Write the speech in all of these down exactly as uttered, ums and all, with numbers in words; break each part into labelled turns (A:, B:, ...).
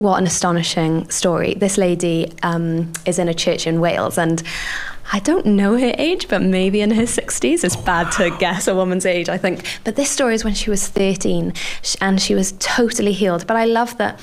A: What an astonishing story. This lady um, is in a church in Wales, and I don't know her age, but maybe in her sixties. It's oh, bad wow. to guess a woman's age, I think. But this story is when she was thirteen, and she was totally healed. But I love that,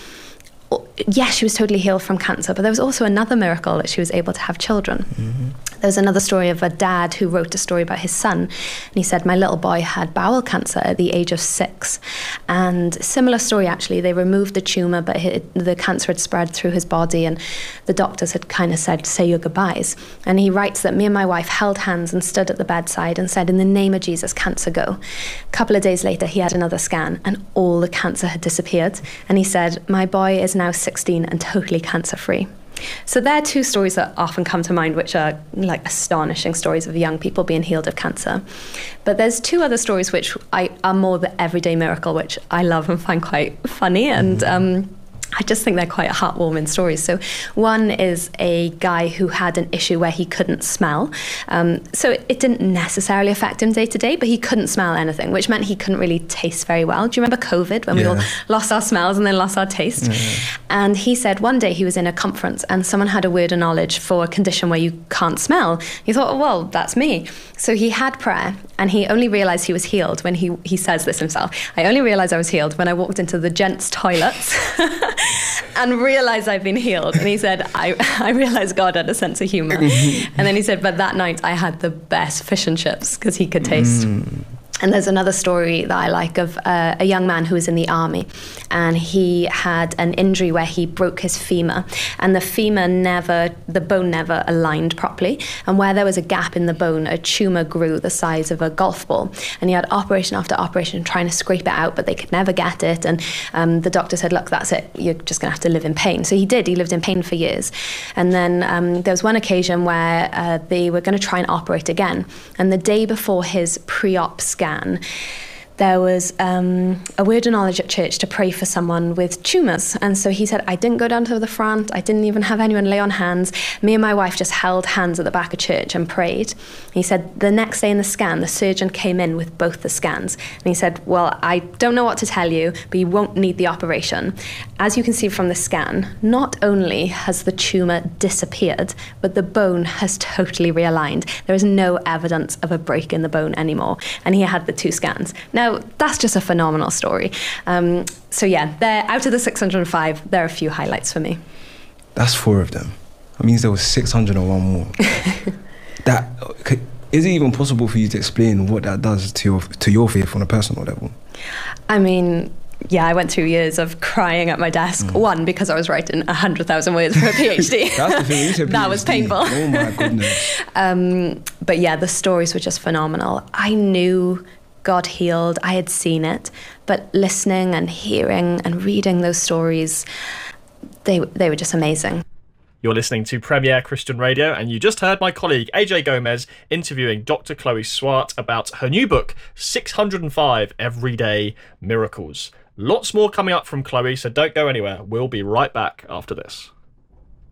A: yes, she was totally healed from cancer, but there was also another miracle that she was able to have children. Mm-hmm. There was another story of a dad who wrote a story about his son, and he said, my little boy had bowel cancer at the age of six. And similar story, actually. They removed the tumour, but it, the cancer had spread through his body, and the doctors had kind of said, say your goodbyes. And he writes that me and my wife held hands and stood at the bedside and said, in the name of Jesus, cancer, go. A couple of days later, he had another scan, and all the cancer had disappeared. And he said, my boy is now sixteen and totally cancer-free. So there are two stories that often come to mind, which are like astonishing stories of young people being healed of cancer. But there's two other stories which I, are more the everyday miracle, which I love and find quite funny. And um, I just think they're quite heartwarming stories. So one is a guy who had an issue where he couldn't smell. Um, so it didn't necessarily affect him day to day, but he couldn't smell anything, which meant he couldn't really taste very well. Do you remember COVID, when yeah. we all lost our smells and then lost our taste? Yeah. And he said one day he was in a conference and someone had a word of knowledge for a condition where you can't smell. He thought, oh, well, that's me. So he had prayer, and he only realised he was healed when he, he says this himself. I only realised I was healed when I walked into the gents' toilets and realised I'd been healed. And he said, I, I realised God had a sense of humour. And then he said, but that night I had the best fish and chips because he could taste. Mm. And there's another story that I like of uh, a young man who was in the army, and he had an injury where he broke his femur, and the femur never, the bone never aligned properly. And where there was a gap in the bone, a tumour grew the size of a golf ball. And he had operation after operation trying to scrape it out, but they could never get it. And um, the doctor said, look, that's it. You're just going to have to live in pain. So he did. He lived in pain for years. And then um, there was one occasion where uh, they were going to try and operate again. And the day before his pre-op scan, there was um, a word of knowledge at church to pray for someone with tumours. And so he said, I didn't go down to the front. I didn't even have anyone lay on hands. Me and my wife just held hands at the back of church and prayed. He said, the next day in the scan, the surgeon came in with both the scans. And he said, well, I don't know what to tell you, but you won't need the operation. As you can see from the scan, not only has the tumour disappeared, but the bone has totally realigned. There is no evidence of a break in the bone anymore. And he had the two scans. Now, that's just a phenomenal story. Um, so yeah, there, out of the six hundred five, there are a few highlights for me.
B: That's four of them. That means there was six hundred one more. That is it even possible for you to explain what that does to your to your faith on a personal level?
A: I mean, yeah, I went through years of crying at my desk. Mm. One, because I was writing one hundred thousand words for a PhD.
B: That's the thing. You said
A: that was painful.
B: Oh my goodness.
A: um, but yeah, the stories were just phenomenal. I knew God healed. I had seen it, but listening and hearing and reading those stories, they they were just amazing.
C: You're listening to Premier Christian Radio, and you just heard my colleague A J Gomez interviewing Doctor Chloe Swart about her new book, six hundred five Everyday Miracles. Lots more coming up from Chloe, so don't go anywhere. We'll be right back after this.